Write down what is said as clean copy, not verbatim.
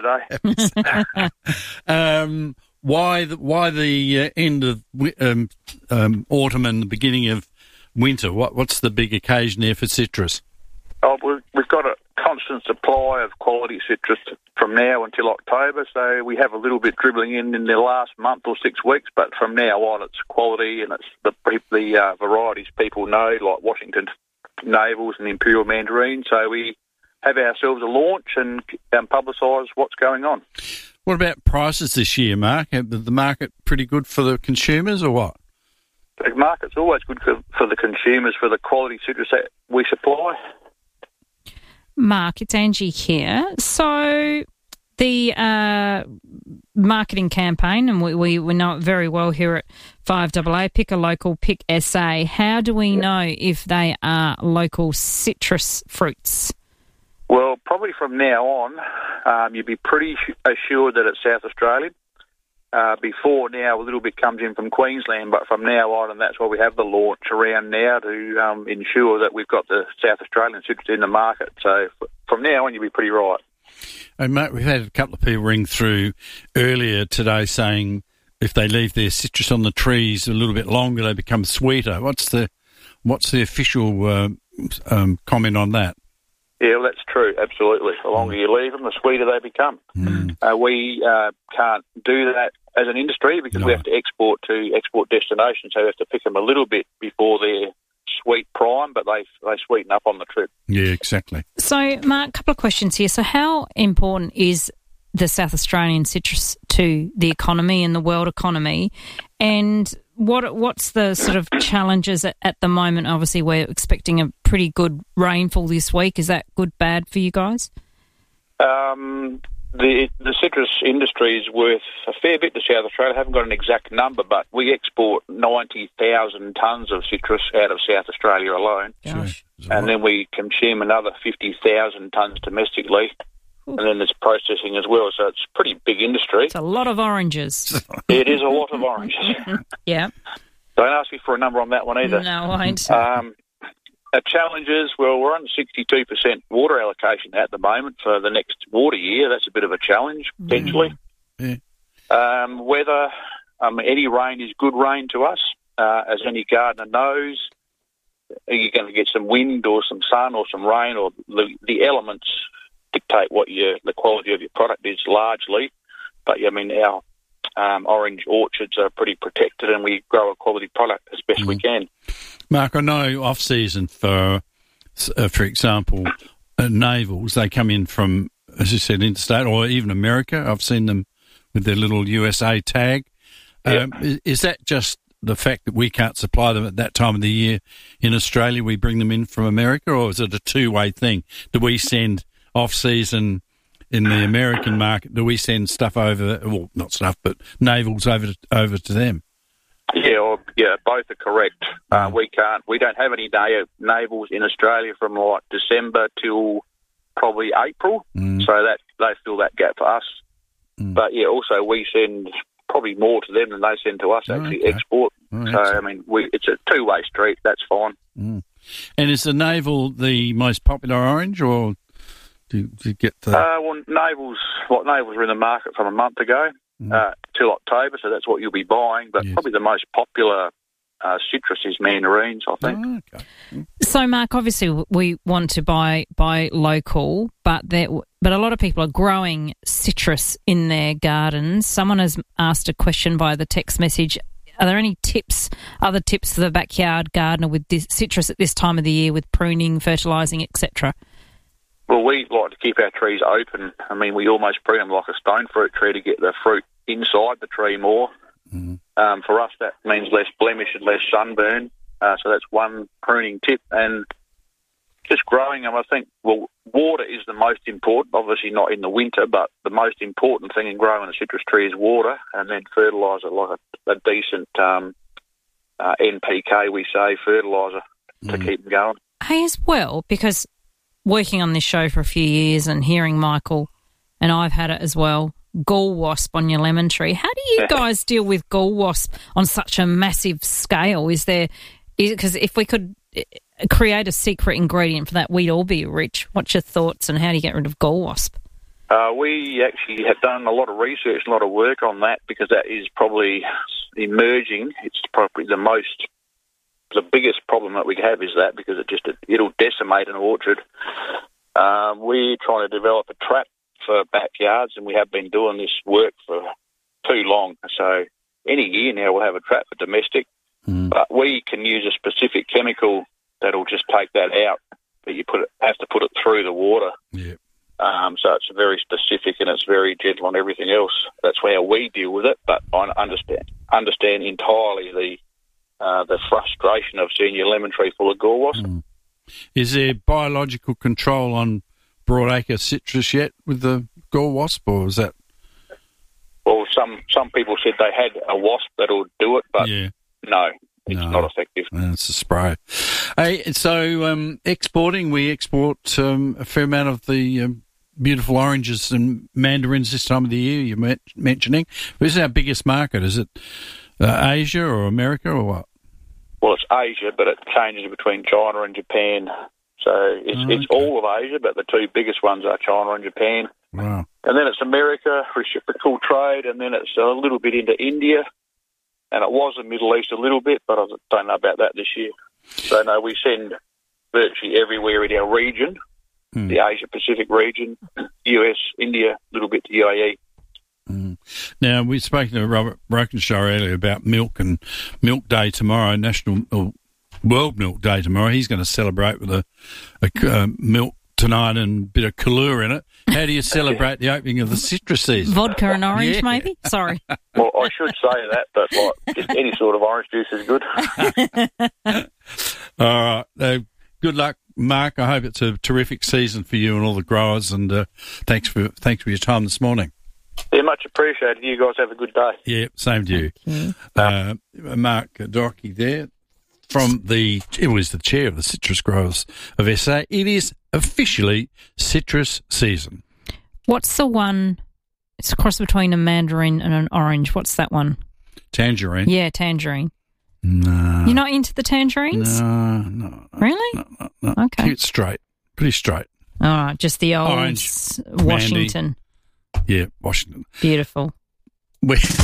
today. Why the end of autumn and the beginning of winter? What's the big occasion there for citrus? Oh, we've got a constant supply of quality citrus from now until October, so we have a little bit dribbling in the last month or 6 weeks, but from now on it's quality and it's the varieties people know, like Washington Navels and Imperial Mandarin. So we have ourselves a launch and publicise what's going on. What about prices this year, Mark? Is the market pretty good for the consumers or what? The market's always good for the consumers, for the quality citrus that we supply. Mark, it's Angie here. So the marketing campaign, and we know it very well here at 5AA, Pick a Local, Pick SA. How do we know if they are local citrus fruits? Well, probably from now on, you'd be pretty assured that it's South Australian. Before now, a little bit comes in from Queensland, but from now on, and that's why we have the launch around now to ensure that we've got the South Australian citrus in the market. So from now on, you'll be pretty right. And Mate, we've had a couple of people ring through earlier today saying if they leave their citrus on the trees a little bit longer, they become sweeter. What's the official comment on that? Yeah, well, that's true, absolutely. The longer you leave them, the sweeter they become. We can't do that as an industry because we have to export to export destinations, so we have to pick them a little bit before they're sweet prime, but they sweeten up on the trip. Yeah, exactly. So, Mark, a couple of questions here. So how important is the South Australian citrus to the economy and the world economy? And what's the sort of challenges at the moment? Obviously, we're expecting a pretty good rainfall this week. Is that good, bad for you guys? The citrus industry is worth a fair bit to South Australia. I haven't got an exact number, but we export 90,000 tonnes of citrus out of South Australia alone. Gosh. And then we consume another 50,000 tonnes domestically. And then there's processing as well, so it's a pretty big industry. It's a lot of oranges. It is a lot of oranges. Yeah. Don't ask me for a number on that one either. No, I won't. Our challenges, well, we're on 62% water allocation at the moment for the next water year. That's a bit of a challenge, potentially. Yeah. Weather, any rain is good rain to us. As any gardener knows, you're going to get some wind or some sun or some rain, or the elements dictate what the quality of your product is largely. But, I mean, our orange orchards are pretty protected and we grow a quality product as best we can. Mark, I know off-season for example, navels, they come in from, as you said, interstate or even America. I've seen them with their little USA tag. Is that just the fact that we can't supply them at that time of the year in Australia, we bring them in from America, or is it a two-way thing? Do we send off-season in the American market, do we send stuff over, well, not stuff, but navels over to them? Yeah, both are correct. We don't have any navels in Australia from like December till probably April, so that they fill that gap for us. But yeah, also we send probably more to them than they send to us, export. So, I mean, it's a two-way street, that's fine. And is the navel the most popular orange, or do you get the... navels were in the market from a month ago till October, so that's what you'll be buying. But probably the most popular citrus is mandarins, I think. So, Mark, obviously we want to buy local, but a lot of people are growing citrus in their gardens. Someone has asked a question via the text message. Are there any other tips for the backyard gardener with this citrus at this time of the year with pruning, fertilising, etc.? Well, we like to keep our trees open. I mean, we almost prune them like a stone fruit tree to get the fruit inside the tree more. For us, that means less blemish and less sunburn. So that's one pruning tip. And just growing them, I think, well, water is the most important, obviously not in the winter, but the most important thing in growing a citrus tree is water, and then fertiliser, like a decent NPK, we say, fertiliser to keep them going. Hey, as well, because working on this show for a few years and hearing Michael, and I've had it as well, gall wasp on your lemon tree. How do you guys deal with gall wasp on such a massive scale? Because if we could create a secret ingredient for that, we'd all be rich. What's your thoughts, and how do you get rid of gall wasp? We actually have done a lot of research and a lot of work on that because that is probably emerging. It's probably the biggest problem that we have is that because it'll decimate an orchard. We're trying to develop a trap for backyards, and we have been doing this work for too long. So any year now we'll have a trap for domestic, but we can use a specific chemical that'll just take that out, but you have to put it through the water. Yeah. So it's very specific and it's very gentle on everything else. That's how we deal with it. But I understand entirely the frustration of seeing your lemon tree full of gore wasp. Is there biological control on broadacre citrus yet with the gore wasp, or is that? Well, some people said they had a wasp that'll do it, but no. It's not effective. It's a spray. Hey, so exporting, we export a fair amount of the beautiful oranges and mandarins this time of the year you're mentioning. This is our biggest market. Is it Asia or America or what? Well, it's Asia, but it changes between China and Japan. So it's all of Asia, but the two biggest ones are China and Japan. Wow. And then it's America, reciprocal trade, and then it's a little bit into India. And it was the Middle East a little bit, but I don't know about that this year. So, no, we send virtually everywhere in our region, the Asia-Pacific region, US, India, a little bit to UAE. Now, we spoke to Robert Brokenshaw earlier about milk and Milk Day tomorrow, World Milk Day tomorrow. He's going to celebrate with a milk tonight and a bit of Kahlua in it. How do you celebrate the opening of the citrus season? Vodka and orange, maybe? Sorry. Well, I should say that, but just any sort of orange juice is good. All right. Good luck, Mark. I hope it's a terrific season for you and all the growers, and thanks for your time this morning. Yeah, much appreciated. You guys have a good day. Yeah, same to you. Mark Dorothy there. It was the chair of the Citrus Growers of SA. It is officially citrus season. What's the one? It's a cross between a mandarin and an orange. What's that one? Tangerine. Yeah, tangerine. No. You're not into the tangerines? No. Really? No. Okay. Keep it straight. Pretty straight. All right, just the old Orange, Washington. Mandy. Yeah, Washington. Beautiful.